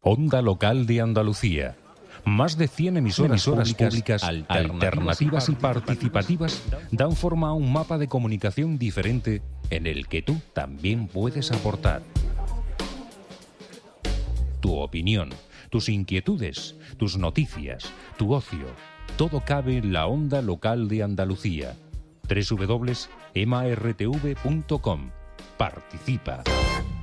Onda Local de Andalucía. Más de 100 emisoras públicas alternativas y participativas dan forma a un mapa de comunicación diferente en el que tú también puedes aportar. Tu opinión, tus inquietudes, tus noticias, tu ocio, todo cabe en la Onda Local de Andalucía. www.emartv.com. Participa.